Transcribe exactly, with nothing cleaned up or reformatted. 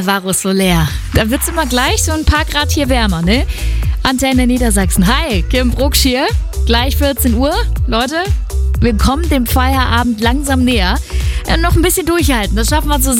Alvaro Soler. Da wird's immer gleich so ein paar Grad hier wärmer, ne? Antenne Niedersachsen. Hi, Kim Brucksch hier. Gleich vierzehn Uhr. Leute, wir kommen dem Feierabend langsam näher. Äh, noch ein bisschen durchhalten, das schaffen wir zusammen.